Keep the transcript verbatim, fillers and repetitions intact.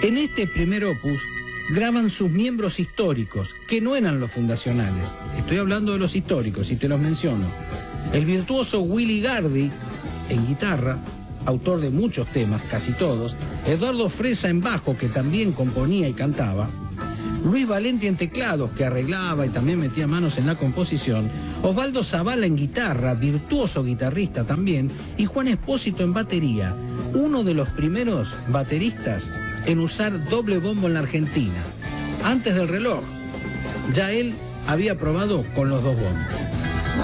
En este primer opus graban sus miembros históricos, que no eran los fundacionales. Estoy hablando de los históricos y te los menciono. El virtuoso Willy Gardi en guitarra, autor de muchos temas, casi todos. Eduardo Fresa en bajo, que también componía y cantaba. Luis Valenti en teclados, que arreglaba y también metía manos en la composición. Osvaldo Zavala en guitarra, virtuoso guitarrista también. Y Juan Espósito en batería, uno de los primeros bateristas en usar doble bombo en la Argentina. Antes del reloj, ya él había probado con los dos bombos.